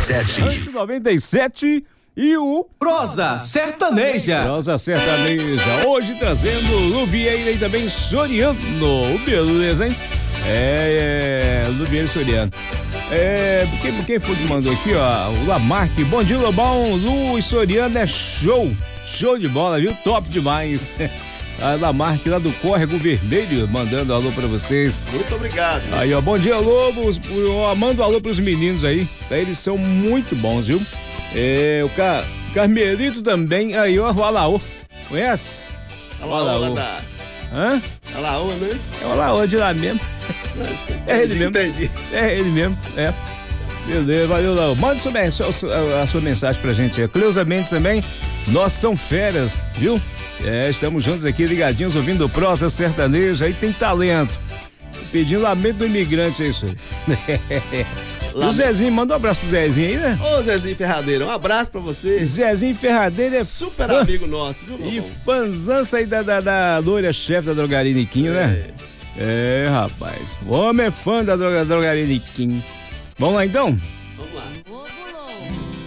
97. 97 e o Prosa Sertaneja. Prosa Sertaneja. Hoje trazendo Luvieira e também Soriano. Beleza, hein? Luvieira e Soriano. Quem foi que mandou aqui, ó? O Lamarck. Bom dia, Lobão. Lu e Soriano é show. Show de bola, viu? Top demais. A Lamarck lá do Córrego Vermelho, mandando alô pra vocês. Muito obrigado. Aí, ó, bom dia, Lobos. Manda um alô pros meninos aí. Eles são muito bons, viu? O Carmelito também. Aí, ó, o Alaô. Conhece? Alaô da... Hã? Alaô, né? É o Alaô de lá mesmo. É ele mesmo. Entendi. É ele mesmo, é. Beleza, valeu, Laô. Manda a sua mensagem pra gente aí. Cleusa Mendes também. Nós são feras, viu? Estamos juntos aqui, ligadinhos, ouvindo Prosa Sertaneja. Aí tem talento. Pedindo lamento do imigrante, é isso aí. O Zezinho, manda um abraço pro Zezinho aí, né? Ô, Zezinho Ferradeiro, um abraço pra você. Zezinho Ferradeiro é super amigo nosso, viu, e fãzança aí da loira chefe da drogaria Niquinho, né? Rapaz. O homem é fã da drogaria Niquinho. Vamos lá, então?